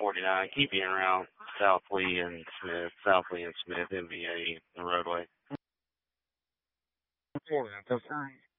49. Keep being around South Lee and Smith, MBA, the roadway. Morning. That's fine.